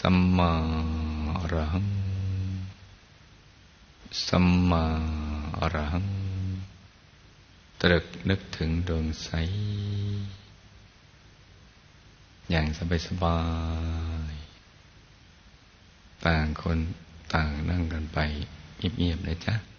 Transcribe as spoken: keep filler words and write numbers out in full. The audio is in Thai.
สัมมาอรหังสัมมาอรหังตรึกนึกถึงดวงใสอย่างสบายๆต่างคนต่างนั่งกันไปเงียบๆนะจ๊ะ